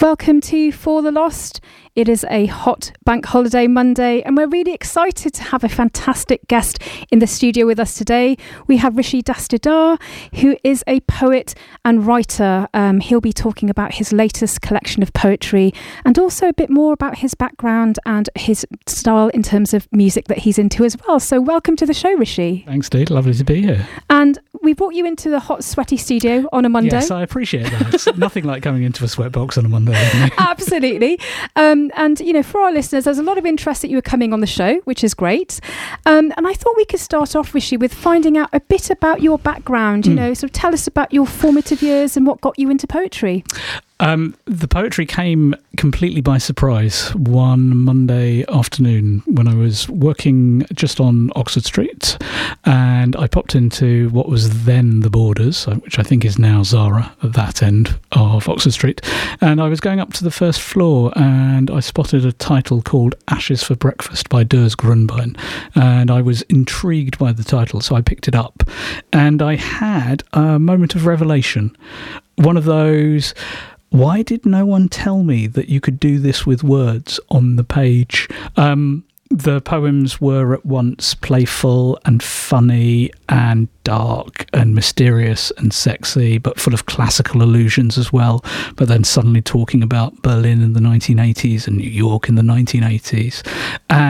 Welcome to For the Lost. It is a hot bank holiday Monday, and we're really excited to have a fantastic guest in the studio with us today. We have Rishi Dastidar, who is a poet and writer. He'll be talking about his latest collection of poetry and also a bit more about his background and his style in terms of music that he's into as well. So welcome to the show, Rishi. Thanks, Dee. Lovely to be here. And we brought you into the hot, sweaty studio on a Monday. Yes, I appreciate that. It's nothing like coming into a sweatbox on a Monday. Absolutely. And, you know, for our listeners, there's a lot of interest that you were coming on the show, which is great. And I thought we could start off, Rishi, with finding out a bit about your background. You know, sort of tell us about your formative years and what got you into poetry. The poetry came completely by surprise one Monday afternoon when I was working just on Oxford Street, and I popped into what was then the Borders, which I think is now Zara at that end of Oxford Street, and I was going up to the first floor and I spotted a title called Ashes for Breakfast by Durs Grunbein, and I was intrigued by the title, so I picked it up and I had a moment of revelation. One of those, why did no one tell me that you could do this with words on the page? The poems were at once playful and funny and dark and mysterious and sexy, but full of classical allusions as well. But then suddenly talking about Berlin in the 1980s and New York in the 1980s.